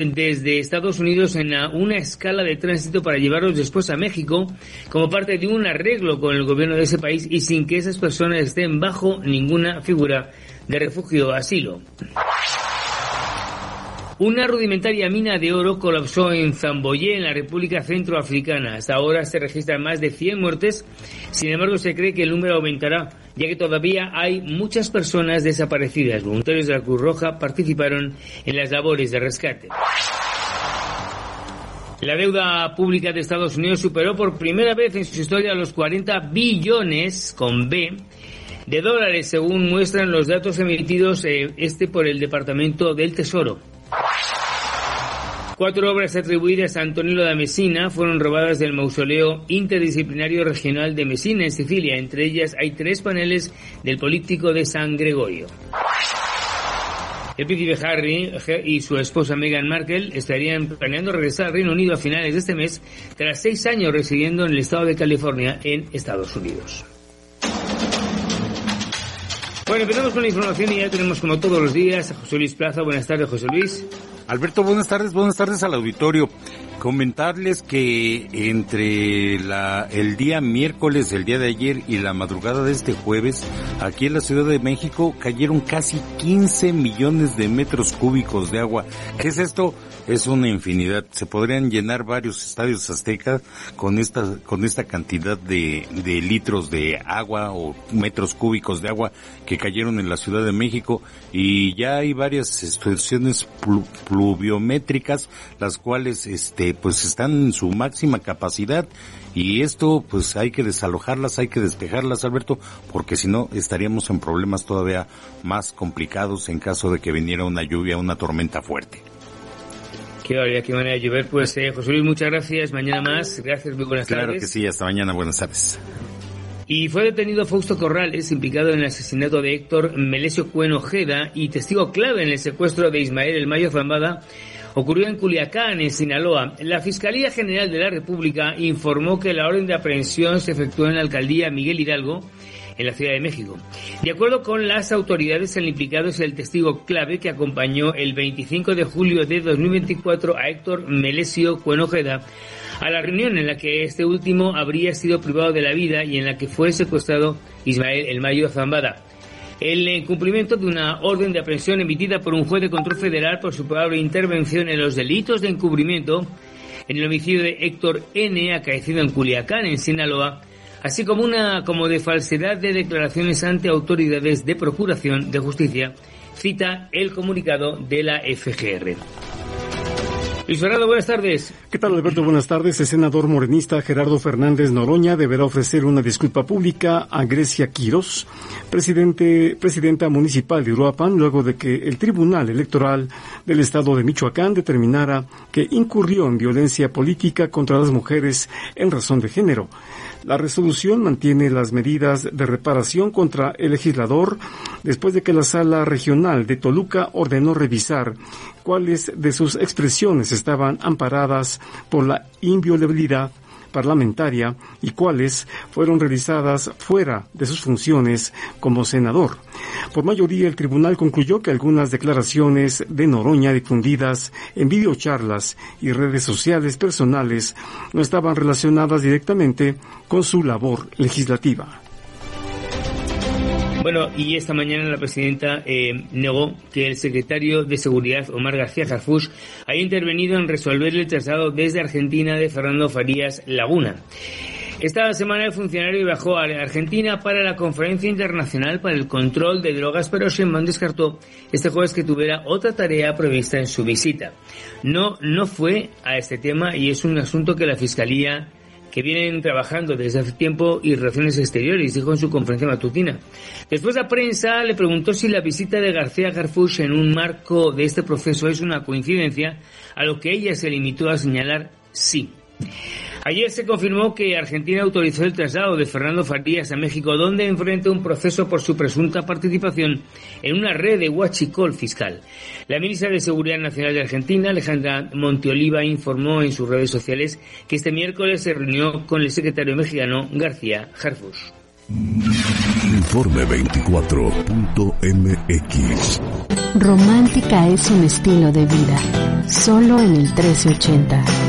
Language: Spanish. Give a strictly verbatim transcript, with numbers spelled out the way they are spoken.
desde Estados Unidos en una escala de tránsito para llevarlos después a México como parte de un arreglo con el gobierno de ese país y sin que esas personas estén bajo ninguna figura de refugio o asilo. Una rudimentaria mina de oro colapsó en Zamboyé, en la República Centroafricana. Hasta ahora se registran más de cien muertes, sin embargo se cree que el número aumentará, ya que todavía hay muchas personas desaparecidas. Voluntarios de la Cruz Roja participaron en las labores de rescate. La deuda pública de Estados Unidos superó por primera vez en su historia los cuarenta billones, con B, de dólares, según muestran los datos emitidos eh, este por el Departamento del Tesoro. Cuatro obras atribuidas a Antonino da Messina fueron robadas del mausoleo interdisciplinario regional de Messina, en Sicilia. Entre ellas hay tres paneles del políptico de San Gregorio. El príncipe Harry y su esposa Meghan Markle estarían planeando regresar al Reino Unido a finales de este mes, tras seis años residiendo en el estado de California, en Estados Unidos. Bueno, empezamos con la información y ya tenemos, como todos los días, a José Luis Plaza. Buenas tardes, José Luis. Alberto, buenas tardes, buenas tardes al auditorio. Comentarles que entre la el día miércoles, el día de ayer y la madrugada de este jueves, aquí en la Ciudad de México cayeron casi quince millones de metros cúbicos de agua. ¿Qué es esto? Es una infinidad. Se podrían llenar varios estadios aztecas con esta con esta cantidad de, de litros de agua o metros cúbicos de agua que cayeron en la Ciudad de México, y ya hay varias estaciones plu, pluviométricas, las cuales este pues están en su máxima capacidad, y esto pues hay que desalojarlas, hay que despejarlas, Alberto, porque si no estaríamos en problemas todavía más complicados en caso de que viniera una lluvia, una tormenta fuerte. Qué barbaridad, qué manera de llover. Pues eh, José Luis, muchas gracias. Mañana más. Gracias, muy buenas claro tardes. Claro que sí, hasta mañana. Buenas tardes. Y fue detenido Fausto Corrales, implicado en el asesinato de Héctor Melesio Cuen Ojeda y testigo clave en el secuestro de Ismael El Mayo Zambada. Ocurrió en Culiacán, en Sinaloa. La Fiscalía General de la República informó que la orden de aprehensión se efectuó en la alcaldía Miguel Hidalgo, en la Ciudad de México. De acuerdo con las autoridades, el implicado es el testigo clave que acompañó el veinticinco de julio de dos mil veinticuatro a Héctor Melesio Cuen Ojeda a la reunión en la que este último habría sido privado de la vida y en la que fue secuestrado Ismael El Mayo Zambada. El cumplimiento de una orden de aprehensión emitida por un juez de control federal por su probable intervención en los delitos de encubrimiento en el homicidio de Héctor N., acaecido en Culiacán, en Sinaloa, así como una como de falsedad de declaraciones ante autoridades de procuración de justicia, cita el comunicado de la F G R. Luis Fernando, buenas tardes. ¿Qué tal, Alberto? Buenas tardes. El senador morenista Gerardo Fernández Noroña deberá ofrecer una disculpa pública a Grecia Quirós, presidente, presidenta municipal de Uruapan, luego de que el Tribunal Electoral del Estado de Michoacán determinara que incurrió en violencia política contra las mujeres en razón de género. La resolución mantiene las medidas de reparación contra el legislador después de que la Sala Regional de Toluca ordenó revisar cuáles de sus expresiones estaban amparadas por la inviolabilidad parlamentaria y cuáles fueron realizadas fuera de sus funciones como senador. Por mayoría, el tribunal concluyó que algunas declaraciones de Noroña difundidas en videocharlas y redes sociales personales no estaban relacionadas directamente con su labor legislativa. Bueno, y esta mañana la presidenta eh, negó que el secretario de Seguridad, Omar García Harfuch, haya intervenido en resolver el traslado desde Argentina de Fernando Farías Laguna. Esta semana el funcionario viajó a Argentina para la Conferencia Internacional para el Control de Drogas, pero Sheinbaum descartó este jueves que tuviera otra tarea prevista en su visita. No, no fue a este tema y es un asunto que la Fiscalía, que vienen trabajando desde hace tiempo, y Relaciones Exteriores, dijo en su conferencia matutina. Después la prensa le preguntó si la visita de García Harfuch en un marco de este proceso es una coincidencia, a lo que ella se limitó a señalar sí. Ayer se confirmó que Argentina autorizó el traslado de Fernando Farías a México, donde enfrenta un proceso por su presunta participación en una red de huachicol fiscal. La ministra de Seguridad Nacional de Argentina, Alejandra Monteoliva, informó en sus redes sociales que este miércoles se reunió con el secretario mexicano García Harfuch. Informe veinticuatro punto m x Romántica es un estilo de vida. Solo en el trece ochenta.